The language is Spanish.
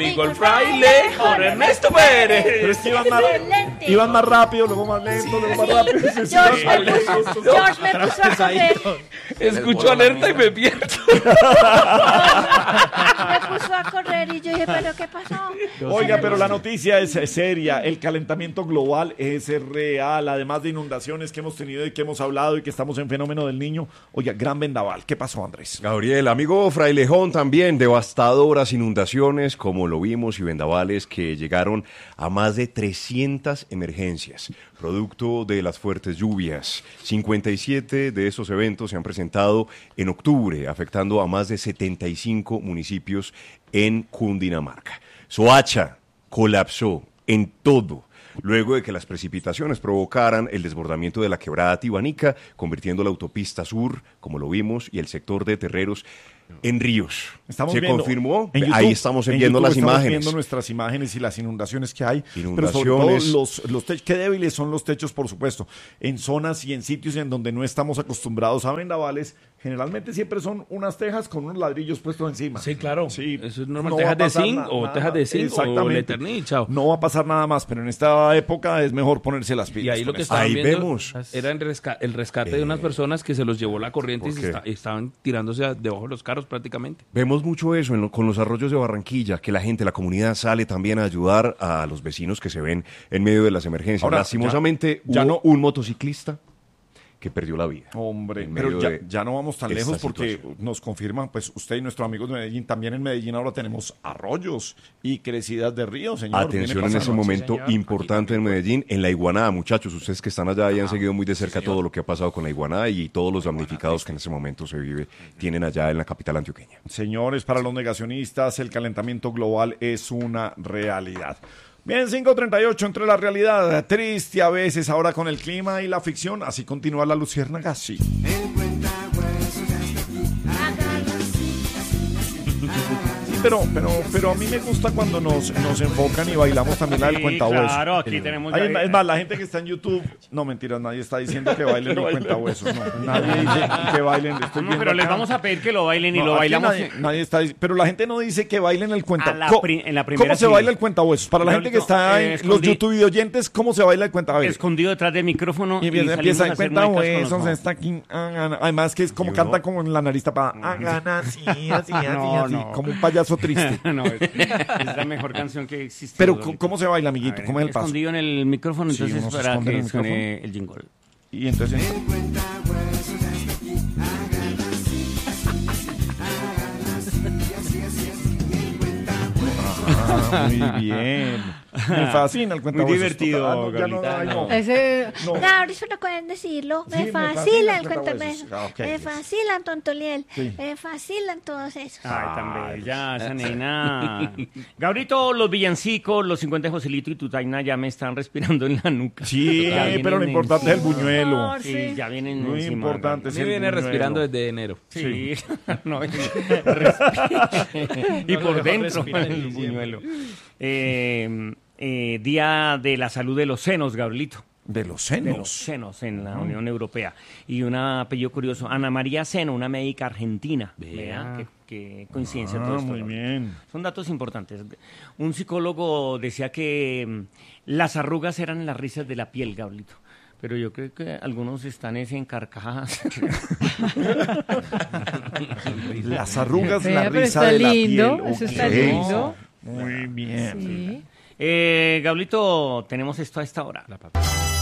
Amigo el fraile, Jorge Ernesto Pérez. Pero es que iban más rápido, luego más lento, luego más rápido. George me puso a correr. Escucho alerta y me pierdo. Me puso a correr y yo dije, ¿pero qué pasó? Oiga, pero la noticia es seria. El calentamiento global es real, además de inundaciones que hemos tenido y que hemos hablado y que estamos en fenómeno del Niño. Oiga, gran vendaval. ¿Qué pasó, Andrés? Gabriel, amigo Frailejón, también devastadoras inundaciones, como lo vimos, y vendavales que llegaron a más de 300 emergencias, producto de las fuertes lluvias. 57 de esos eventos se han presentado en octubre, afectando a más de 75 municipios en Cundinamarca. Soacha colapsó en todo, luego de que las precipitaciones provocaran el desbordamiento de la quebrada Tibanica, convirtiendo la autopista sur, como lo vimos, y el sector de Terreros en ríos. Estamos Se viendo, confirmó, en YouTube, ahí estamos viendo las estamos imágenes. viendo nuestras imágenes y las inundaciones que hay. Inundaciones. Pero sobre todo los techos, qué débiles son los techos, por supuesto. En zonas y en sitios en donde no estamos acostumbrados a vendavales, generalmente siempre son unas tejas con unos ladrillos puestos encima. Sí, claro. Sí, Eso es normal. no Tejas va a de pasar zinc o nada. tejas de zinc o Exactamente. Leternit, chao. No va a pasar nada más, pero en esta época es mejor ponerse las pilas. Y ahí lo con que esto. estaban Ahí viendo vemos. era el rescate de unas personas que se los llevó la corriente y ¿Por se qué? estaban tirándose debajo de los carros prácticamente. Vemos mucho eso con los arroyos de Barranquilla, que la gente, la comunidad sale también a ayudar a los vecinos que se ven en medio de las emergencias. Ahora, lastimosamente, ya hubo no- un motociclista que perdió la vida. Hombre, en pero medio de ya no vamos tan esta lejos porque situación. nos confirman, pues usted y nuestros amigos de Medellín, también en Medellín ahora tenemos arroyos y crecidas de ríos, señor. Atención Viene en ese pasando. momento importante en Medellín, en la Iguaná, muchachos, ustedes que están allá y han seguido muy de cerca todo lo que ha pasado con la Iguaná y todos los damnificados que en ese momento tienen allá en la capital antioqueña. Señores, para los negacionistas, el calentamiento global es una realidad. Bien, 5:38 entre la realidad triste a veces, ahora con el clima y la ficción. Así continúa la luciérnaga, sí. Pero a mí me gusta cuando nos enfocan y bailamos también la del cuentahuesos. Claro, aquí tenemos... Es más, la gente que está en YouTube, no mentiras, nadie está diciendo que bailen el cuentahuesos, no. Nadie dice que bailen. Estoy No, viendo pero les acá. vamos a pedir que lo bailen y No, lo aquí bailamos. nadie está diciendo, pero la gente no dice que bailen el cuentahuesos. En la primera ¿Cómo se sí. baila el cuentahuesos? Para la gente que está en los YouTube oyentes, ¿cómo se baila el cuentahuesos? Escondido detrás del micrófono Y salimos empieza a en hacer cuenta muecas con los huesos, ojos. está aquí, además que es como canta como en la nariz tapada, hagan así, así, No, así, no. como un payaso triste. No, es la mejor canción que existe. Pero ¿cómo se baila, amiguito? ¿Cómo es el paso? Escondido en el micrófono, Sí, entonces uno se para esconde en que el suene micrófono. el jingle. Y entonces muy bien. Me fascina el cuentahuesos. Muy divertido, Ya no, ay, no. Ese... No. Gabriel, no pueden decirlo. Sí, Me me fascina fascina el el cuentahuesos. cuentahuesos. Ah, ok. Me fascinan Tontoliel. Sí. Me fascinan todos esos. Ay, tan bella esa nena. Gabrito, los villancicos, los 50 de Joselito y Tutaina ya me están respirando en la nuca. Sí, Ya vienen pero lo importante es el buñuelo. Por Sí, sí. ya vienen Muy encima, importante A es mí el me viene buñuelo. respirando desde enero. Sí, no, y por dejó dentro respirar en el diciembre. buñuelo. Día de la salud de los senos, Gabrielito. De los De los senos. senos en la Unión Europea. Y un apellido curioso, Ana María Seno, una médica argentina. Vea qué coincidencia todo esto. Muy ¿no? bien. Son datos importantes. Un psicólogo decía que las arrugas eran las risas de la piel, Gabrielito. Pero yo creo que algunos están en carcajadas. Las arrugas, Vea, la pero risa está de la lindo, piel. eso está Ok. lindo. Muy bien. Sí. Gablito, tenemos esto a esta hora. La papa.